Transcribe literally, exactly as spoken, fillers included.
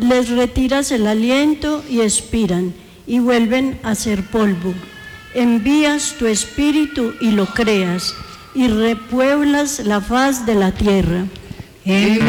Les retiras el aliento y expiran, y vuelven a ser polvo. Envías tu espíritu y lo creas, y repueblas la faz de la tierra.